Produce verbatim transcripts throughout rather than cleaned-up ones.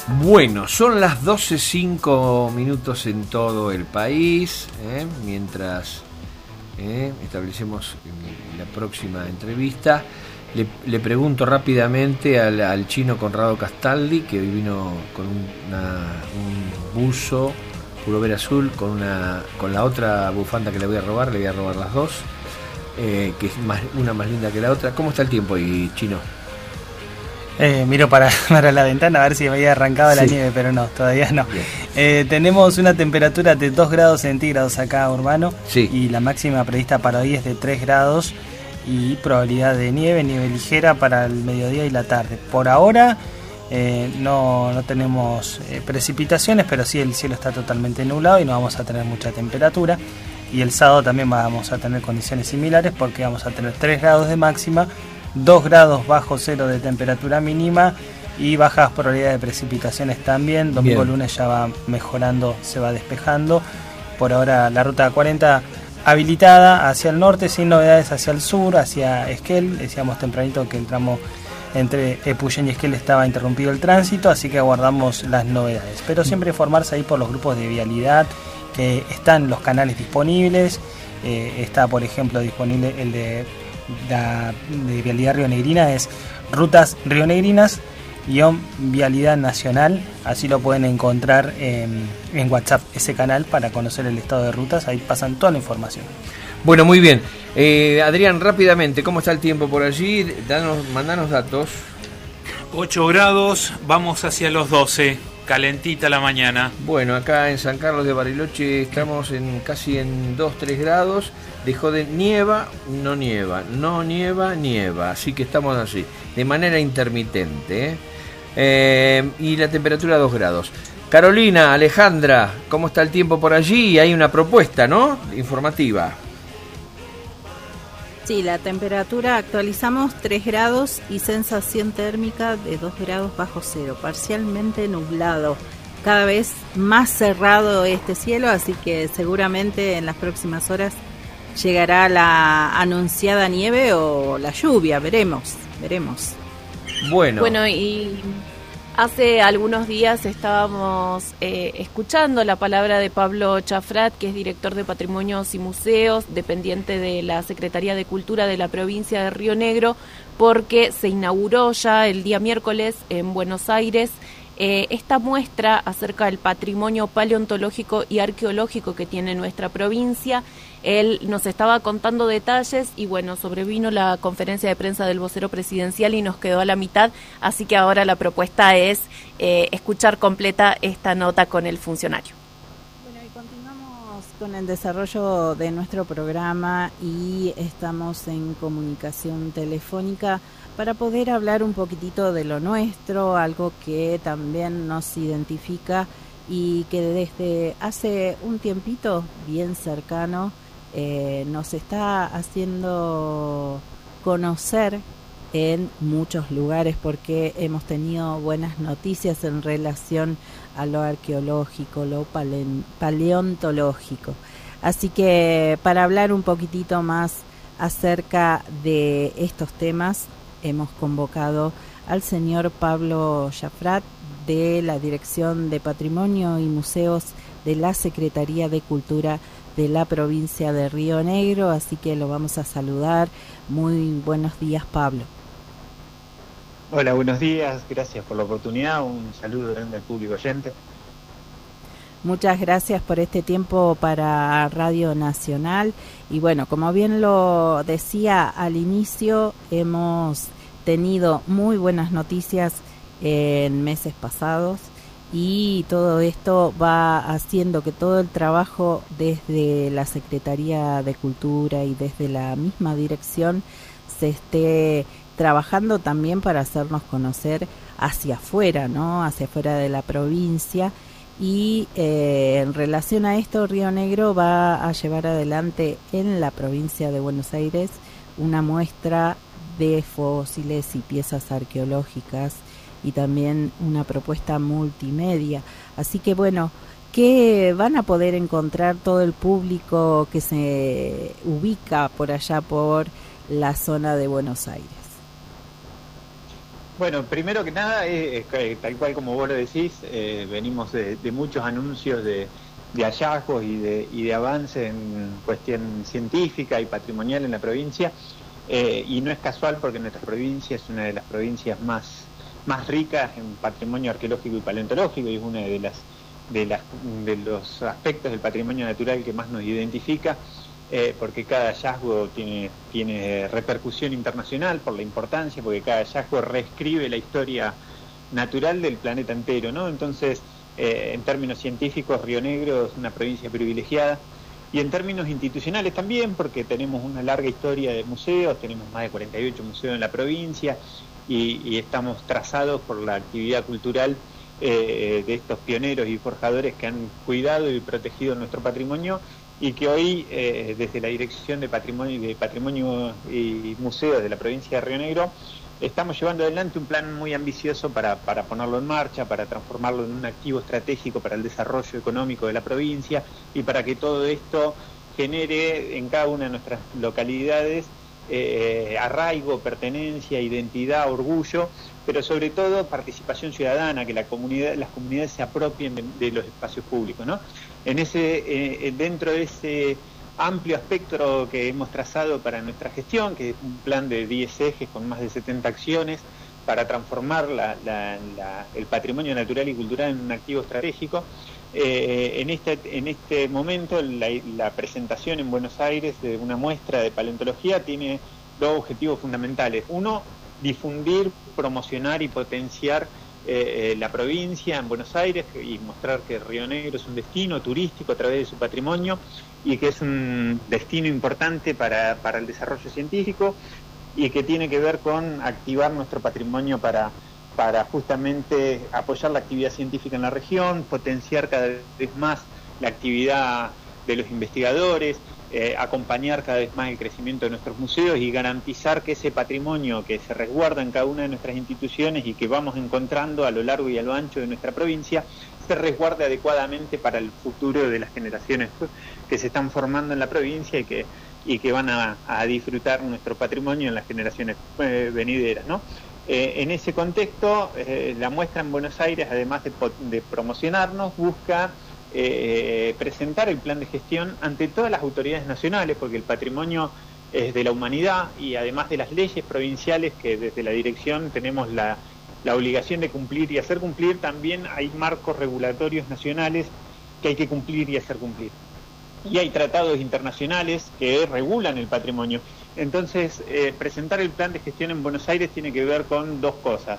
Bueno, son las doce cinco minutos en todo el país, ¿eh? Mientras ¿eh? establecemos la próxima entrevista, le, le pregunto rápidamente al, al chino Conrado Castaldi, que hoy vino con una, un buzo pullover azul, con una con la otra bufanda que le voy a robar, le voy a robar las dos, eh, que es más, una más linda que la otra. ¿Cómo está el tiempo ahí, chino? Eh, miro para, para la ventana a ver si me había arrancado sí. la nieve, pero no, todavía no. Eh, tenemos una temperatura de dos grados centígrados acá, Urbano, sí. y la máxima prevista para hoy es de tres grados y probabilidad de nieve, nieve ligera para el mediodía y la tarde. Por ahora eh, no, no tenemos eh, precipitaciones, pero sí el cielo está totalmente nublado y no vamos a tener mucha temperatura. Y el sábado también vamos a tener condiciones similares porque vamos a tener tres grados de máxima, dos grados bajo cero de temperatura mínima y bajas probabilidades de precipitaciones también. Domingo, Bien. lunes ya va mejorando, se va despejando. Por ahora la ruta cuarenta habilitada hacia el norte, sin novedades hacia el sur, hacia Esquel. Decíamos tempranito que el tramo entre Epuyén y Esquel estaba interrumpido el tránsito, así que aguardamos las novedades. Pero siempre informarse ahí por los grupos de vialidad, que están los canales disponibles. Eh, está, por ejemplo, disponible el de La, de Vialidad Rionegrina, es Rutas Rionegrinas guión Vialidad Nacional, así lo pueden encontrar en, en WhatsApp, ese canal, para conocer el estado de rutas, ahí pasan toda la información. Bueno, muy bien. eh, Adrián, rápidamente, ¿cómo está el tiempo por allí? Danos, mandanos datos. ocho grados, vamos hacia los doce, calentita la mañana. Bueno, acá en San Carlos de Bariloche estamos en casi en dos tres grados. Dejó de nieva, no nieva, no nieva, nieva. Así que estamos así, de manera intermitente. ¿eh? Eh, y la temperatura dos grados. Carolina, Alejandra, ¿cómo está el tiempo por allí? Hay una propuesta, ¿no? Informativa. Sí, la temperatura actualizamos tres grados y sensación térmica de dos grados bajo cero, parcialmente nublado. Cada vez más cerrado este cielo, así que seguramente en las próximas horas llegará la anunciada nieve o la lluvia, veremos, veremos. Bueno, bueno y hace algunos días estábamos eh, escuchando la palabra de Pablo Chafrat, que es director de Patrimonios y Museos, dependiente de la Secretaría de Cultura de la provincia de Río Negro, porque se inauguró ya el día miércoles en Buenos Aires Eh, esta muestra acerca del patrimonio paleontológico y arqueológico que tiene nuestra provincia. Él nos estaba contando detalles y bueno, sobrevino la conferencia de prensa del vocero presidencial y nos quedó a la mitad, así que ahora la propuesta es eh, escuchar completa esta nota con el funcionario. Bueno, y continuamos con el desarrollo de nuestro programa y estamos en comunicación telefónica para poder hablar un poquitito de lo nuestro, algo que también nos identifica y que desde hace un tiempito bien cercano eh, nos está haciendo conocer en muchos lugares, porque hemos tenido buenas noticias en relación a lo arqueológico, lo pale- paleontológico. Así que para hablar un poquitito más acerca de estos temas, hemos convocado al señor Pablo Chafrat de la Dirección de Patrimonio y Museos de la Secretaría de Cultura de la provincia de Río Negro, así que lo vamos a saludar. Muy buenos días, Pablo. Hola, buenos días, gracias por la oportunidad, un saludo grande al público oyente. Muchas gracias por este tiempo para Radio Nacional. Y bueno, como bien lo decía al inicio, hemos tenido muy buenas noticias en meses pasados y todo esto va haciendo que todo el trabajo desde la Secretaría de Cultura y desde la misma dirección se esté trabajando también para hacernos conocer hacia afuera, ¿no? Hacia afuera de la provincia. Y eh, en relación a esto, Río Negro va a llevar adelante en la provincia de Buenos Aires una muestra de fósiles y piezas arqueológicas y también una propuesta multimedia. Así que bueno, ¿qué van a poder encontrar todo el público que se ubica por allá por la zona de Buenos Aires? Bueno, primero que nada, eh, eh, tal cual como vos lo decís, eh, venimos de, de muchos anuncios de, de hallazgos y de, y de avance en cuestión científica y patrimonial en la provincia, eh, y no es casual porque nuestra provincia es una de las provincias más, más ricas en patrimonio arqueológico y paleontológico, y es una de las de, las, de los aspectos del patrimonio natural que más nos identifica. Eh, porque cada hallazgo tiene, tiene repercusión internacional por la importancia, porque cada hallazgo reescribe la historia natural del planeta entero, ¿no? Entonces, eh, en términos científicos, Río Negro es una provincia privilegiada, y en términos institucionales también, porque tenemos una larga historia de museos, tenemos más de cuarenta y ocho museos en la provincia, y, y estamos trazados por la actividad cultural eh, de estos pioneros y forjadores que han cuidado y protegido nuestro patrimonio, y que hoy, eh, desde la Dirección de Patrimonio, de Patrimonio y Museos de la provincia de Río Negro, estamos llevando adelante un plan muy ambicioso para, para ponerlo en marcha, para transformarlo en un activo estratégico para el desarrollo económico de la provincia, y para que todo esto genere en cada una de nuestras localidades eh, arraigo, pertenencia, identidad, orgullo, pero sobre todo participación ciudadana, que la comunidad, las comunidades se apropien de, de los espacios públicos, ¿no? En ese, eh, dentro de ese amplio espectro que hemos trazado para nuestra gestión, que es un plan de diez ejes con más de setenta acciones para transformar la, la, la, el patrimonio natural y cultural en un activo estratégico, eh, en, este, en este momento la, la presentación en Buenos Aires de una muestra de paleontología tiene dos objetivos fundamentales. Uno, difundir, promocionar y potenciar Eh, eh, la provincia en Buenos Aires, y mostrar que Río Negro es un destino turístico a través de su patrimonio, y que es un destino importante para, para el desarrollo científico, y que tiene que ver con activar nuestro patrimonio para, para justamente apoyar la actividad científica en la región, potenciar cada vez más la actividad de los investigadores, eh, acompañar cada vez más el crecimiento de nuestros museos y garantizar que ese patrimonio que se resguarda en cada una de nuestras instituciones y que vamos encontrando a lo largo y a lo ancho de nuestra provincia se resguarde adecuadamente para el futuro de las generaciones que se están formando en la provincia y que, y que van a, a disfrutar nuestro patrimonio en las generaciones eh, venideras, ¿no? Eh, en ese contexto, eh, la muestra en Buenos Aires, además de, de promocionarnos, busca Eh, presentar el plan de gestión ante todas las autoridades nacionales, porque el patrimonio es de la humanidad, y además de las leyes provinciales que desde la dirección tenemos la, la obligación de cumplir y hacer cumplir, también hay marcos regulatorios nacionales que hay que cumplir y hacer cumplir. Y hay tratados internacionales que regulan el patrimonio. Entonces, eh, presentar el plan de gestión en Buenos Aires tiene que ver con dos cosas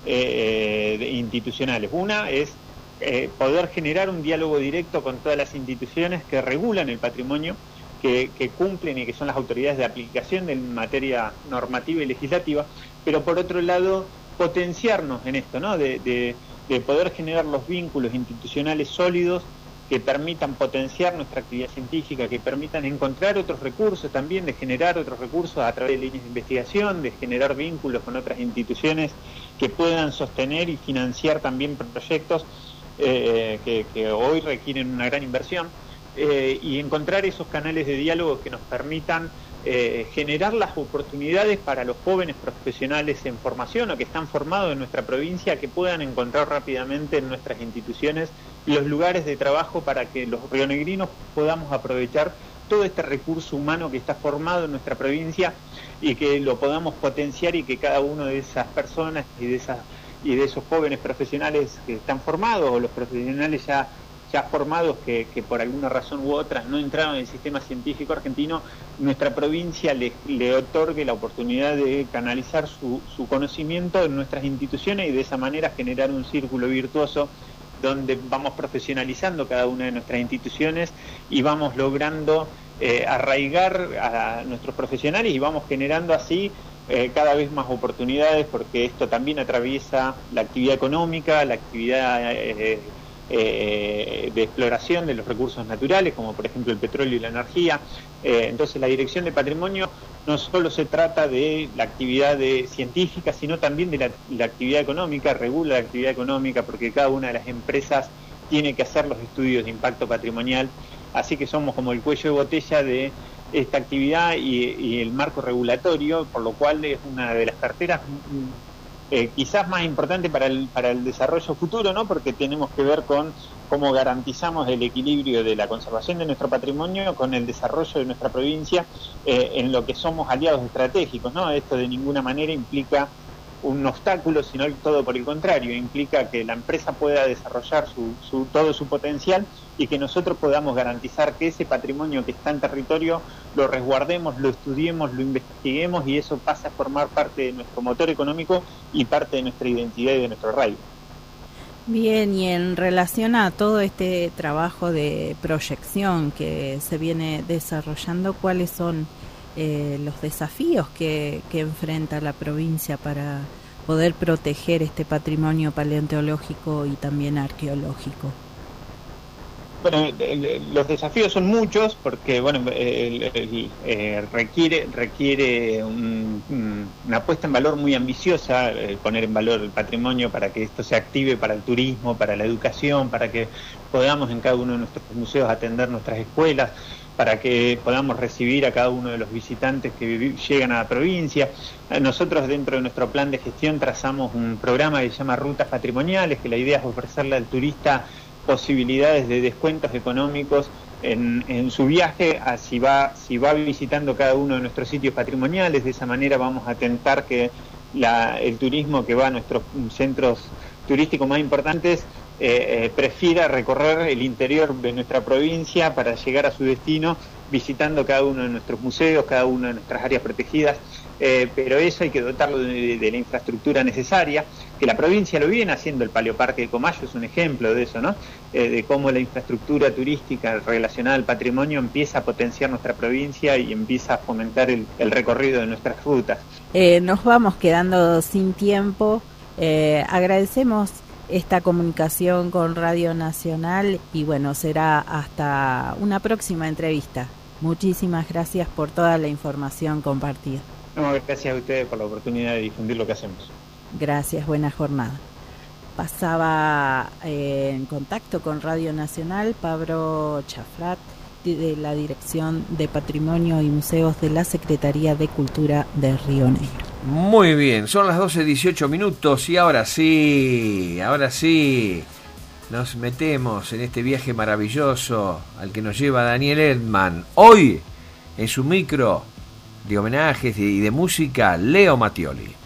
eh, institucionales. Una es Eh, poder generar un diálogo directo con todas las instituciones que regulan el patrimonio, que, que cumplen y que son las autoridades de aplicación de materia normativa y legislativa, pero por otro lado potenciarnos en esto, ¿no? de, de, de poder generar los vínculos institucionales sólidos que permitan potenciar nuestra actividad científica, que permitan encontrar otros recursos también, de generar otros recursos a través de líneas de investigación, de generar vínculos con otras instituciones que puedan sostener y financiar también proyectos Eh, que, que hoy requieren una gran inversión, eh, y encontrar esos canales de diálogo que nos permitan eh, generar las oportunidades para los jóvenes profesionales en formación o que están formados en nuestra provincia, que puedan encontrar rápidamente en nuestras instituciones los lugares de trabajo para que los rionegrinos podamos aprovechar todo este recurso humano que está formado en nuestra provincia y que lo podamos potenciar, y que cada una de esas personas y de esas y de esos jóvenes profesionales que están formados, o los profesionales ya, ya formados que, que por alguna razón u otra no entraron en el sistema científico argentino, nuestra provincia le, le otorgue la oportunidad de canalizar su, su conocimiento en nuestras instituciones, y de esa manera generar un círculo virtuoso donde vamos profesionalizando cada una de nuestras instituciones y vamos logrando eh, arraigar a nuestros profesionales, y vamos generando así Eh, cada vez más oportunidades, porque esto también atraviesa la actividad económica, la actividad eh, eh, de exploración de los recursos naturales, como por ejemplo el petróleo y la energía. Eh, entonces la Dirección de Patrimonio no solo se trata de la actividad de científica, sino también de la, la actividad económica, regula la actividad económica, porque cada una de las empresas tiene que hacer los estudios de impacto patrimonial, así que somos como el cuello de botella de esta actividad y, y el marco regulatorio, por lo cual es una de las carteras eh, quizás más importante para el, para el desarrollo futuro, ¿no? Porque tenemos que ver con cómo garantizamos el equilibrio de la conservación de nuestro patrimonio con el desarrollo de nuestra provincia eh, en lo que somos aliados estratégicos, ¿no? Esto de ninguna manera implica un obstáculo, sino todo por el contrario, implica que la empresa pueda desarrollar su, su, todo su potencial y que nosotros podamos garantizar que ese patrimonio que está en territorio lo resguardemos, lo estudiemos, lo investiguemos, y eso pasa a formar parte de nuestro motor económico y parte de nuestra identidad y de nuestro arraigo. Bien, y en relación a todo este trabajo de proyección que se viene desarrollando, ¿cuáles son eh, los desafíos que, que enfrenta la provincia para poder proteger este patrimonio paleontológico y también arqueológico? Bueno, los desafíos son muchos porque, bueno, el, el, eh, requiere requiere un, una puesta en valor muy ambiciosa, eh, poner en valor el patrimonio para que esto se active para el turismo, para la educación, para que podamos en cada uno de nuestros museos atender nuestras escuelas, para que podamos recibir a cada uno de los visitantes que llegan a la provincia. Nosotros dentro de nuestro plan de gestión trazamos un programa que se llama Rutas Patrimoniales, que la idea es ofrecerle al turista posibilidades de descuentos económicos en, en su viaje, a si va, si va visitando cada uno de nuestros sitios patrimoniales. De esa manera vamos a tentar que la, el turismo que va a nuestros centros turísticos más importantes eh, eh, prefiera recorrer el interior de nuestra provincia para llegar a su destino visitando cada uno de nuestros museos, cada una de nuestras áreas protegidas. Eh, pero eso hay que dotarlo de, de la infraestructura necesaria, que la provincia lo viene haciendo. El Paleoparque de Comayo es un ejemplo de eso, ¿no? Eh, de cómo la infraestructura turística relacionada al patrimonio empieza a potenciar nuestra provincia y empieza a fomentar el, el recorrido de nuestras rutas. Eh, nos vamos quedando sin tiempo. Eh, agradecemos esta comunicación con Radio Nacional y bueno, será hasta una próxima entrevista. Muchísimas gracias por toda la información compartida. No, gracias a ustedes por la oportunidad de difundir lo que hacemos. Gracias, buena jornada. Pasaba eh, en contacto con Radio Nacional Pablo Chafrat, de la Dirección de Patrimonio y Museos de la Secretaría de Cultura de Río Negro. Muy bien, son las doce dieciocho minutos y ahora sí, ahora sí, nos metemos en este viaje maravilloso al que nos lleva Daniel Edman. Hoy, en su micro de homenajes y de música, Leo Mattioli.